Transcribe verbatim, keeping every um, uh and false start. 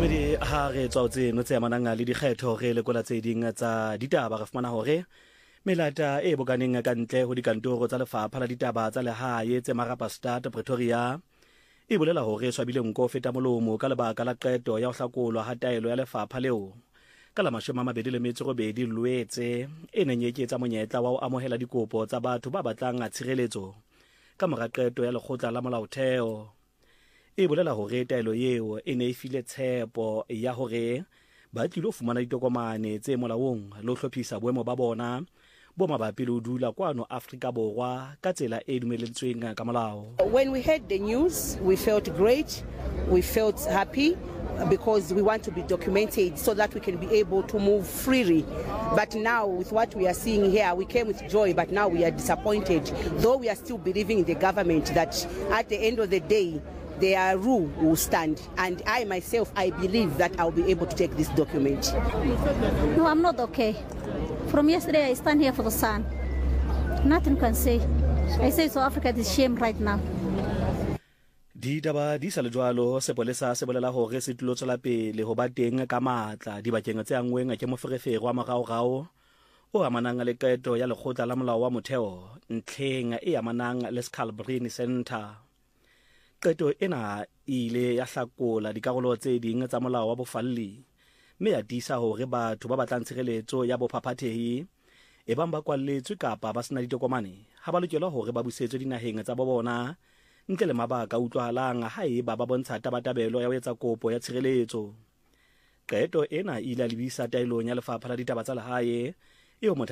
Mamedi ha re tswa tseno tse amanang le dikgetho re lekola tse ding tsa ditaba re fumana hore melata e bokaneng ka ntle ho dikantoro tsa lefapha la ditaba tsa lehae tse Marapastad Pretoria e bolela hore swabile nko feta molomo ka lebaka la qeto ya ho hlakolwa ha taelo ya lefapha leo ka la mashome a mabedi le metso robedi Loetse e neng e ketsa monyetla wa ho amohela dikopo tsa batho ba batlang a tshireletso ka mora qeto ya lekgotla la molaotheo. E bolela hore taelo eo e ne e file tshepo ya hore ba tlilo fumana ditokomane tse molaong le ho hlophisa boemo ba bona bo mabapi le ho dula kwano Afrika Borwa ka tsela e dumeletsweng ka molao. When we heard the news, we felt great, we felt happy because we want to be documented so that we can be able to move freely. But now with what we are seeing here, we came with joy, but now we are disappointed, though we are still believing in the government that at the end of the day, their rule will stand, and I myself, I believe that I'll be able to take this document. No, I'm not okay. From yesterday, I stand here for the sun. Nothing can say. I say South Africa is shame right now. Di taba di sa le jwalo sepolesa se bolela hore se tulo tswela pele ho ba teng ka matla dibakeng tse angweng ke moferefere wa maraorao o amanang le qeto ya lekgotla la molao wa motheo ntlheng e amanang le Scalabrini Center. Qeto ena ile ya hlakola dikarolo tse ding tsa molao wa bofalli mme ya disa hore batho ba batlang tshireletso ya bophapathehi e bang ba kwalletswe kapa ba sena ditokomane ha ba lokela hore ba busetswe dinaheng tsa bona ntle le mabaka utlwahalang ha eba ba bontsha tabatabelo ya ho etsa kopo ya tshireletso. Qeto ena ile ya lebisa taelong ya lefapha la ditaba tsa lehae eo